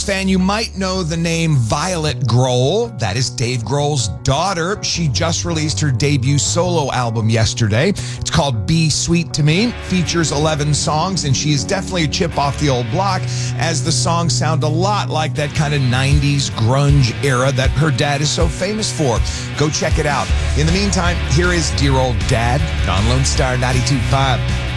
Fan, you might know the name Violet Grohl. That is Dave Grohl's daughter. She just released her debut solo album yesterday. It's called Be Sweet to Me. Features 11 songs, and she is definitely a chip off the old block, as the songs sound a lot like that kind of 90s grunge era that her dad is so famous for. Go check it out. In the meantime, here is Dear Old Dad on Lone Star 92.5.